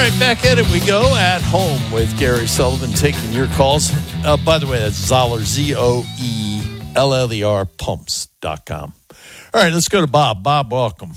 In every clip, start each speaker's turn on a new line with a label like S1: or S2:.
S1: right, back at it we go. At home with Gary Sullivan taking your calls. By the way, that's Zoeller, Zoeller, pumps.com. All right, let's go to Bob. Bob, welcome.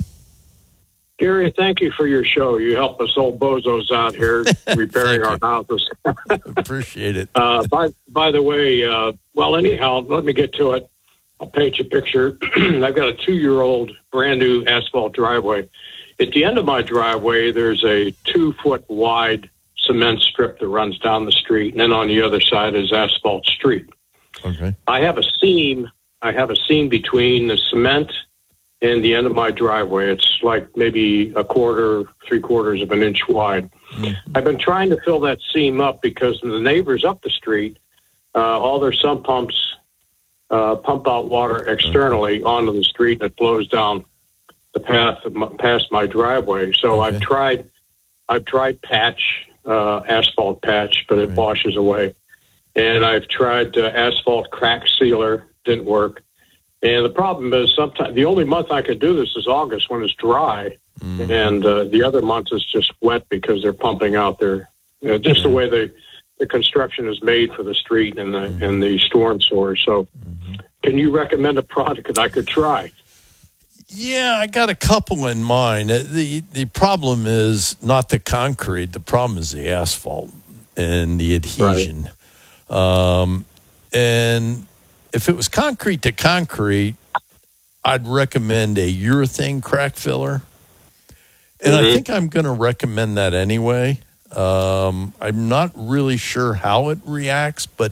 S2: Gary, thank you for your show. You help us old bozos out here repairing our houses.
S1: Appreciate it.
S2: By the way, anyhow, let me get to it. I'll paint you a picture. I've got a 2-year-old brand new asphalt driveway. At the end of my driveway, there's a 2-foot wide cement strip that runs down the street, and then on the other side is asphalt street.
S1: Okay.
S2: I have a seam between the cement and the end of my driveway. It's like maybe a quarter, 3/4 of an inch wide. Mm-hmm. I've been trying to fill that seam up because the neighbors up the street, all their sump pumps pump out water externally onto the street, and it flows down the path past my driveway. So okay. I've tried patch, asphalt patch, but it washes away. And I've tried asphalt crack sealer, didn't work. And the problem is sometimes the only month I could do this is August when it's dry. Mm-hmm. And the other months it's just wet because they're pumping out their, just the way the construction is made for the street and the storm sewers. So can you recommend a product that I could try?
S1: Yeah, I got a couple in mind. The problem is not the concrete. The problem is the asphalt and the adhesion. Right. And if it was concrete to concrete, I'd recommend a urethane crack filler. And I think I'm going to recommend that anyway. I'm not really sure how it reacts, but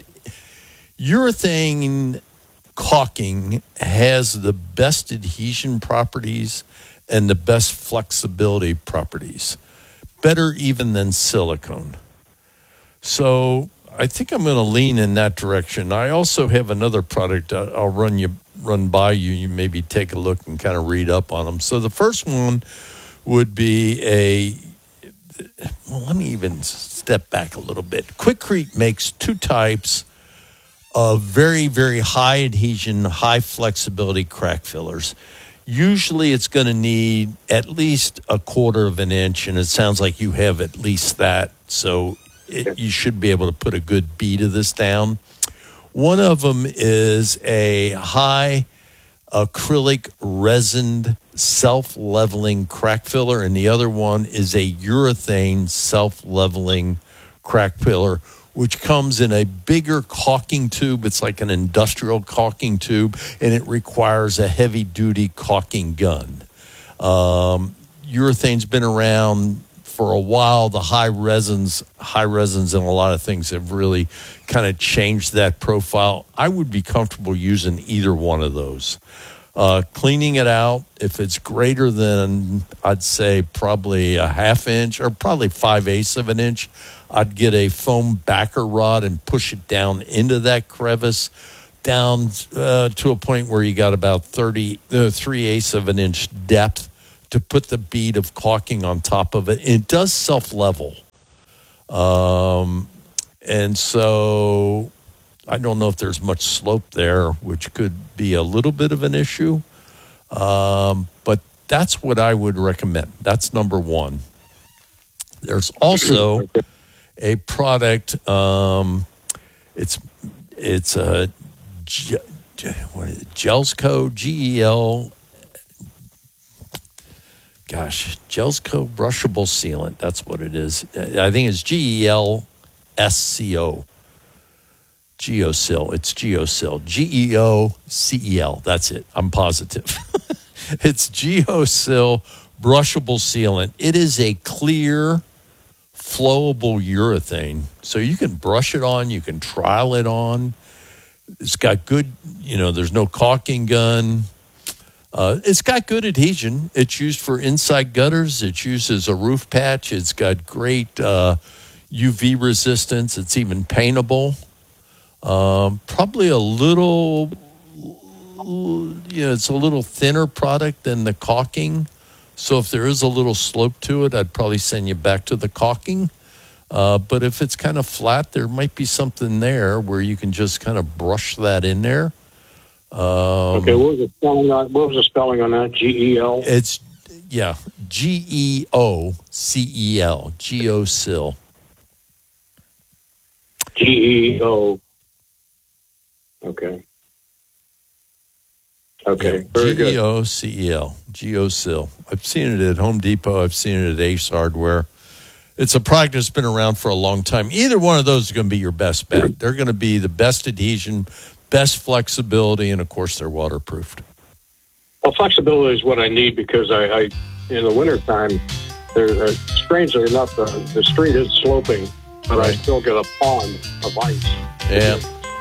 S1: urethane caulking has the best adhesion properties and the best flexibility properties, better even than silicone. So I think I'm going to lean in that direction. I also have another product I'll run by you. You maybe take a look and kind of read up on them. So the first one would be let me even step back a little bit. Quikrete makes 2 types of very, very high adhesion, high flexibility crack fillers. Usually it's going to need at least 1/4 of an inch, and it sounds like you have at least that. So you should be able to put a good bead of this down. One of them is a high acrylic resined self-leveling crack filler, and the other one is a urethane self-leveling crack filler, which comes in a bigger caulking tube. It's like an industrial caulking tube, and it requires a heavy-duty caulking gun. Urethane's been around for a while. The high resins and a lot of things have really kind of changed that profile. I would be comfortable using either one of those. Cleaning it out, if it's greater than, I'd say probably a 1/2 inch or probably 5/8 of an inch, I'd get a foam backer rod and push it down into that crevice, down to a point where you got about 3/8 of an inch depth to put the bead of caulking on top of it. It does self-level. And so I don't know if there's much slope there, which could be a little bit of an issue. But that's what I would recommend. That's number one. There's also a product. It's a what is it? Gelsco, GEL. Gelsco brushable sealant. That's what it is. I think it's GELSCO. Geosil. It's Geosil. GEOCEL. That's it. I'm positive. It's Geosil brushable sealant. It is a clear, flowable urethane. So you can brush it on. You can trial it on. It's got good, there's no caulking gun. It's got good adhesion. It's used for inside gutters. It's used as a roof patch. It's got great UV resistance. It's even paintable. Probably a little, it's a little thinner product than the caulking. So if there is a little slope to it, I'd probably send you back to the caulking. But if it's kind of flat, there might be something there where you can just kind of brush that in there.
S2: Okay, what was the spelling on that? GEL?
S1: It's Yeah, GEOCEL, GeoSil.
S2: GEO. Okay. Okay.
S1: Yeah,
S2: Very good.
S1: GEOCEL, GeoSil. I've seen it at Home Depot. I've seen it at Ace Hardware. It's a product that's been around for a long time. Either one of those is going to be your best bet. They're going to be the best adhesion, best flexibility, and, of course, they're waterproofed.
S2: Well, flexibility is what I need because I in the wintertime, strangely enough, the street is sloping, but I still get a pond of ice.
S1: Yeah.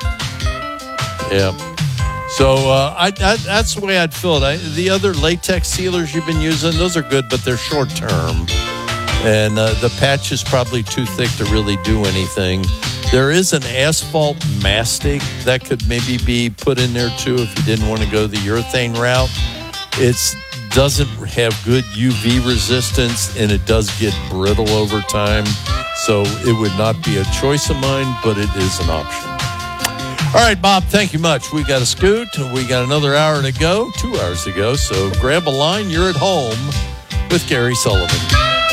S1: Yeah. So that's the way I'd fill it. The other latex sealers you've been using, those are good, but they're short term. And the patch is probably too thick to really do anything. There is an asphalt mastic that could maybe be put in there too if you didn't want to go the urethane route. It doesn't have good UV resistance, and it does get brittle over time. So it would not be a choice of mine, but it is an option. All right, Bob, thank you much. We got to scoot. We got another hour to go, 2 hours to go. So grab a line. You're at home with Gary Sullivan.